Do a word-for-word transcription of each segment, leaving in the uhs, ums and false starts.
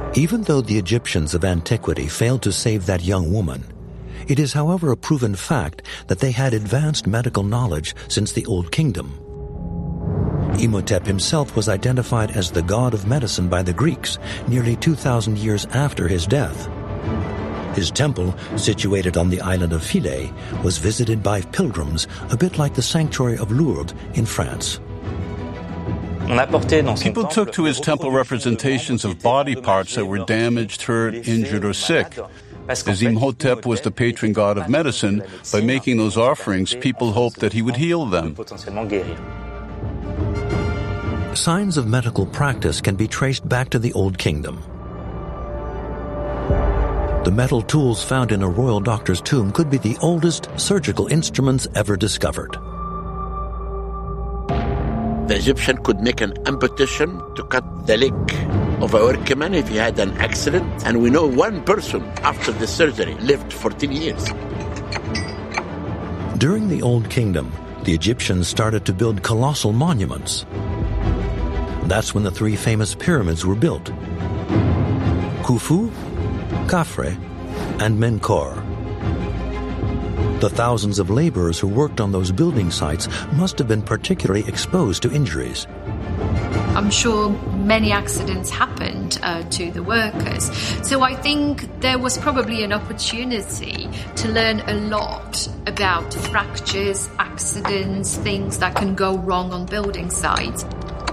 Even though the Egyptians of antiquity failed to save that young woman, it is, however, a proven fact that they had advanced medical knowledge since the Old Kingdom. Imhotep himself was identified as the god of medicine by the Greeks nearly two thousand years after his death. His temple, situated on the island of Philae, was visited by pilgrims, a bit like the sanctuary of Lourdes in France. People took to his temple representations of body parts that were damaged, hurt, injured, or sick. As Imhotep was the patron god of medicine, by making those offerings, people hoped that he would heal them. Signs of medical practice can be traced back to the Old Kingdom. The metal tools found in a royal doctor's tomb could be the oldest surgical instruments ever discovered. The Egyptian could make an amputation to cut the leg of a workman if he had an accident, and we know one person after the surgery lived fourteen years. During the Old Kingdom, the Egyptians started to build colossal monuments. That's when the three famous pyramids were built: Khufu, Khafre, and Menkaure. The thousands of laborers who worked on those building sites must have been particularly exposed to injuries. I'm sure many accidents happened uh, to the workers. So I think there was probably an opportunity to learn a lot about fractures, accidents, things that can go wrong on building sites.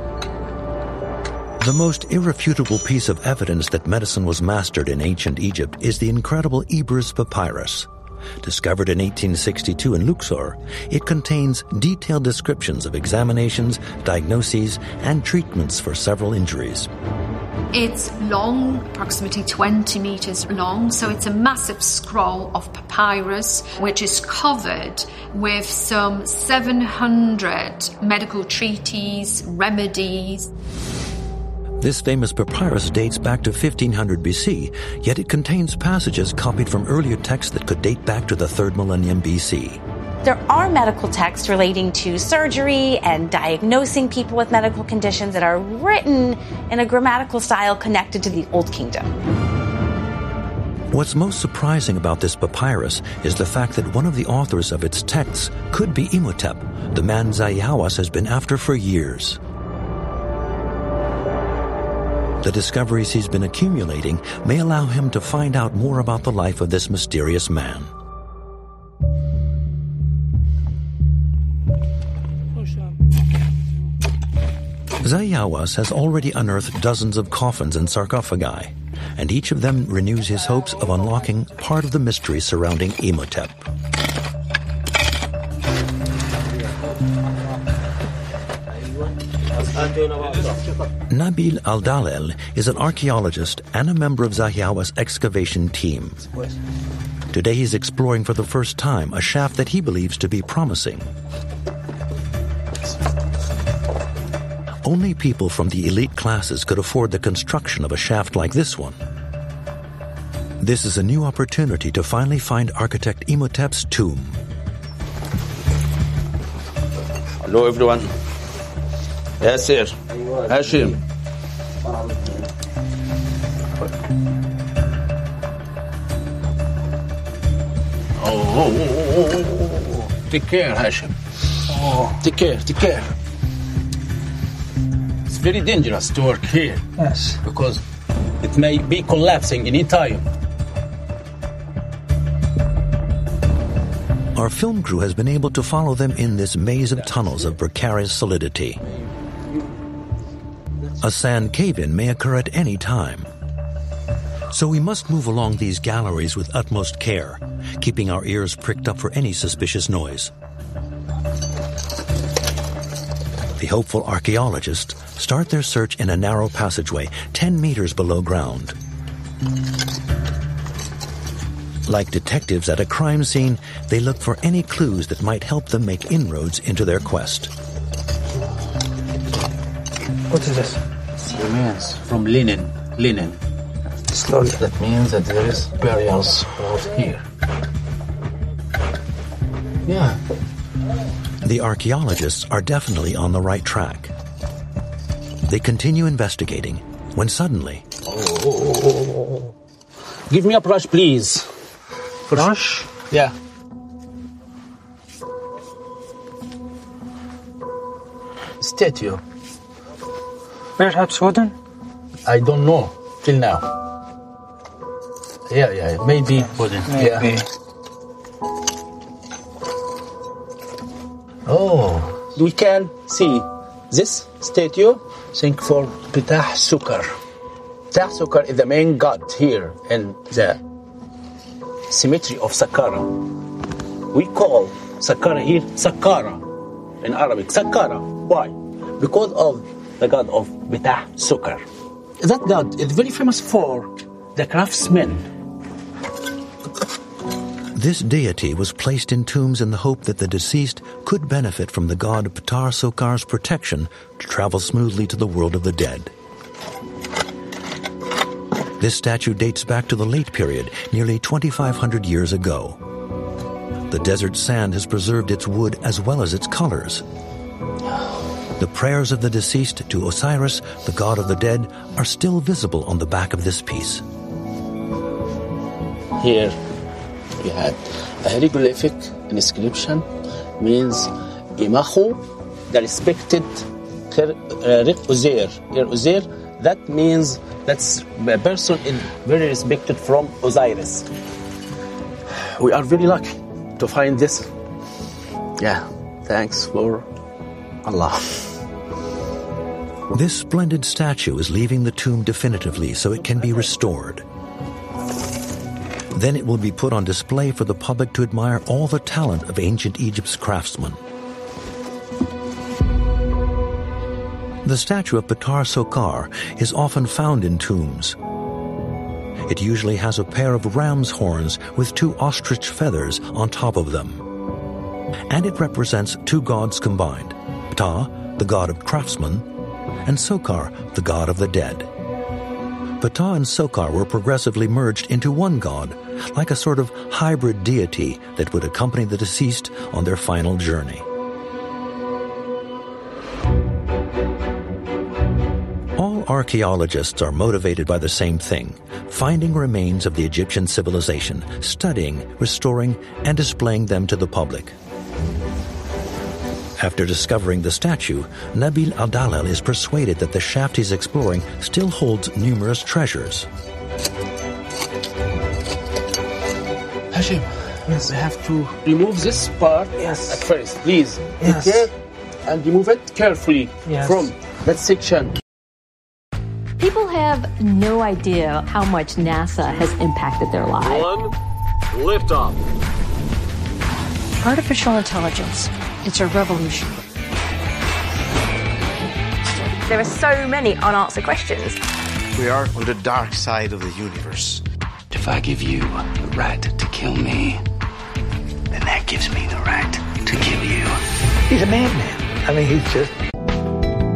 The most irrefutable piece of evidence that medicine was mastered in ancient Egypt is the incredible Ebers Papyrus. Discovered in eighteen sixty-two in Luxor, it contains detailed descriptions of examinations, diagnoses, and treatments for several injuries. It's long, approximately twenty meters long, so it's a massive scroll of papyrus which is covered with some seven hundred medical treatises, remedies. This famous papyrus dates back to fifteen hundred B C, yet it contains passages copied from earlier texts that could date back to the third millennium B C. There are medical texts relating to surgery and diagnosing people with medical conditions that are written in a grammatical style connected to the Old Kingdom. What's most surprising about this papyrus is the fact that one of the authors of its texts could be Imhotep, the man Zahi Hawass has been after for years. The discoveries he's been accumulating may allow him to find out more about the life of this mysterious man. Zahi Hawass has already unearthed dozens of coffins and sarcophagi, and each of them renews his hopes of unlocking part of the mystery surrounding Imhotep. Nabil Al-Dalel is an archaeologist and a member of Zahi Hawass' excavation team. Today he's exploring for the first time a shaft that he believes to be promising. Only people from the elite classes could afford the construction of a shaft like this one. This is a new opportunity to finally find architect Imhotep's tomb. Hello everyone. Yes, sir. Hashim. Oh, oh, oh, oh. Take care, Hashim. Oh, take care, take care. It's very dangerous to work here. Yes. Because it may be collapsing any time. Our film crew has been able to follow them in this maze of tunnels of precarious solidity. A sand cave-in may occur at any time. So we must move along these galleries with utmost care, keeping our ears pricked up for any suspicious noise. The hopeful archaeologists start their search in a narrow passageway ten meters below ground. Like detectives at a crime scene, they look for any clues that might help them make inroads into their quest. What is this? It's remains from linen. Linen. Slowly. That means that there is burials out here. Yeah. The archaeologists are definitely on the right track. They continue investigating, when suddenly... Oh. Give me a brush, please. Brush? Yeah. Statue. Perhaps wooden? I don't know till now. Yeah, yeah, maybe wooden. Maybe. Yeah. Oh, we can see this statue. Think for Ptah Sukar. Ptah Sukar is the main god here in the cemetery of Saqqara. We call Saqqara here Saqqara in Arabic. Saqqara. Why? Because of the god of Ptah Sukar. That god is very famous for the craftsmen. This deity was placed in tombs in the hope that the deceased could benefit from the god Ptah Sukar's protection to travel smoothly to the world of the dead. This statue dates back to the late period, nearly twenty-five hundred years ago. The desert sand has preserved its wood as well as its colors. The prayers of the deceased to Osiris, the god of the dead, are still visible on the back of this piece. Here we had a hieroglyphic inscription, means Imahu, the respected Uzair. Uzair, that means that's a person in very respected from Osiris. We are very lucky to find this. Yeah, thanks for Allah. This splendid statue is leaving the tomb definitively so it can be restored. Then it will be put on display for the public to admire all the talent of ancient Egypt's craftsmen. The statue of Ptah Sukar is often found in tombs. It usually has a pair of ram's horns with two ostrich feathers on top of them. And it represents two gods combined, Ptah, the god of craftsmen, and Sukar, the god of the dead. Ptah and Sukar were progressively merged into one god, like a sort of hybrid deity that would accompany the deceased on their final journey. All archaeologists are motivated by the same thing, finding remains of the Egyptian civilization, studying, restoring, and displaying them to the public. After discovering the statue, Nabil Al-Dalal is persuaded that the shaft he's exploring still holds numerous treasures. Hashim, yes. We have to remove this part yes. at first, please. Yes. Take care and remove it carefully yes. from that section. People have no idea how much NASA has impacted their lives. One, liftoff. Artificial intelligence. It's a revolution. There are so many unanswered questions. We are on the dark side of the universe. If I give you the right to kill me, then that gives me the right to kill you. He's a madman. I mean, he's just...